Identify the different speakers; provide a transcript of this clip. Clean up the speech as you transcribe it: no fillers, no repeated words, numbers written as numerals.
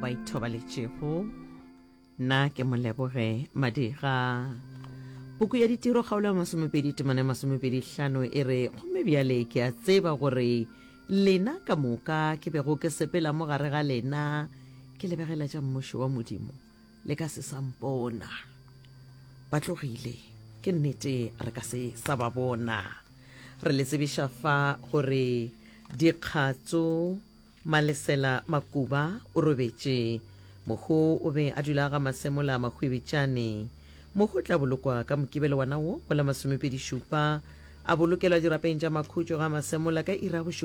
Speaker 1: ba ithobaletšego nna ke Moleboge Madira. Buku ya ditiro kgaolo ya 2025 e re gomme bjale ke a tseba gore lena ka moka ke bego ke sepela mo gare ga lena ke lebegela tša mmušo wa modimo le ka se sampona ba tlogile ke nnete re ka se sa ba bona. Re le tsebiša fa gore dikgatso Malesela Makuba o robetše mogo o be a dula ga masemola mahwebetšane mogo tla bolokwa ka mokibelo wana wo go la 27 a bolokelwa dirapeng tša makhutšo ga masemola ka ira